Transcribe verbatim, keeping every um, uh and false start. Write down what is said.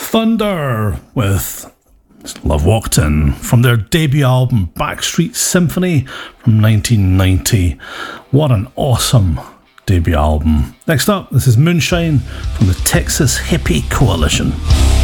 Thunder with Love Walked In from their debut album Backstreet Symphony from nineteen ninety. What an awesome debut album. Next up, this is Moonshine from the Texas Hippie Coalition.